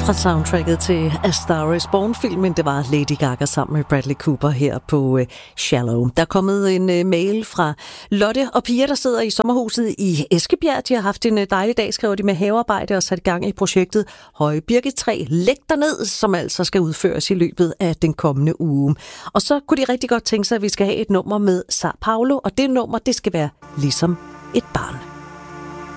Fra soundtracket til A Star Is Born-filmen, det var Lady Gaga sammen med Bradley Cooper her på Shallow. Der er kommet en mail fra Lotte og Pia, der sidder i sommerhuset i Eskebjerg. De har haft en dejlig dag, skriver de, med havearbejde og sat i gang i projektet Høje Birketræ. Læg derned, som altså skal udføres i løbet af den kommende uge. Og så kunne de rigtig godt tænke sig, at vi skal have et nummer med Sao Paulo, og det nummer, det skal være Ligesom et barn.